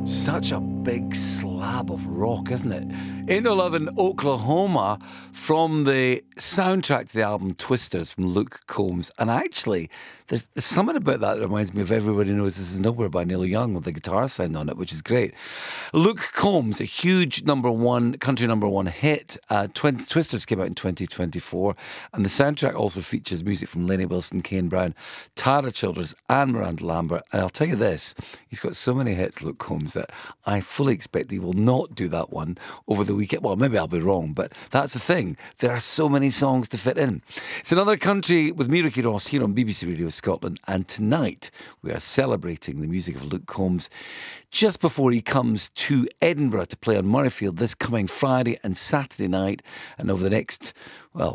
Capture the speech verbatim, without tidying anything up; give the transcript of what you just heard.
Such a big slab of rock, isn't it? Ain't No Love in Oklahoma from the soundtrack to the album Twisters from Luke Combs. And actually, there's, there's something about that that reminds me of Everybody Knows This Is Nowhere by Neil Young with the guitar sound on it, which is great. Luke Combs, a huge number one, country number one hit. Uh, twenty, Twisters came out in twenty twenty-four. And the soundtrack also features music from Lainey Wilson, Kane Brown, Tara Childers and Miranda Lambert. And I'll tell you this, he's got so many hits, Luke Combs, that I fully expect he will not do that one over the weekend. Well, maybe I'll be wrong, but that's the thing. There are so many songs to fit in. It's Another Country with me, Ricky Ross, here on B B C Radio Scotland. And tonight we are celebrating the music of Luke Combs just before he comes to Edinburgh to play on Murrayfield this coming Friday and Saturday night. And over the next, well,